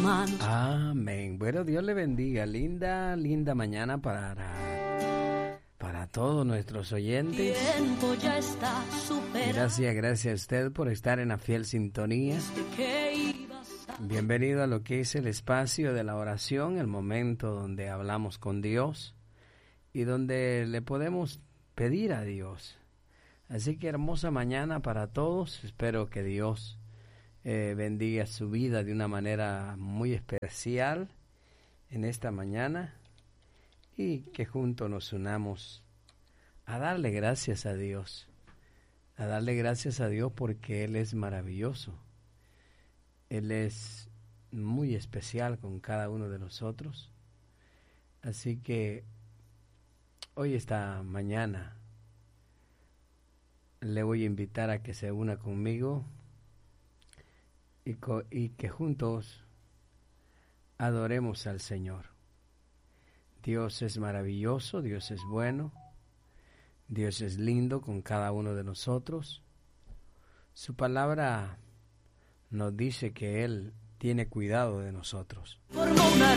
manos. Amén. Bueno, Dios le bendiga. Linda mañana para todos nuestros oyentes. Tiempo ya está superado. Gracias a usted por estar en la fiel sintonía. Bienvenido a lo que es el espacio de la oración, el momento donde hablamos con Dios y donde le podemos pedir a Dios. Así que hermosa mañana para todos. Espero que Dios bendiga su vida de una manera muy especial en esta mañana y que juntos nos unamos a darle gracias a Dios, porque Él es maravilloso, Él es muy especial con cada uno de nosotros. Así que hoy esta mañana le voy a invitar a que se una conmigo y que juntos adoremos al Señor. Dios es maravilloso, Dios es bueno, Dios es lindo con cada uno de nosotros. Su palabra nos dice que Él tiene cuidado de nosotros. Formó una